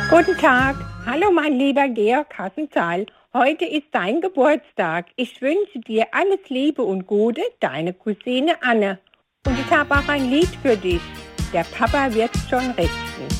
Guten Tag. Hallo, mein lieber Georg Hassenthal. Heute ist dein Geburtstag. Ich wünsche dir alles Liebe und Gute, deine Cousine Anne. Und ich habe auch ein Lied für dich. Der Papa wird schon richten.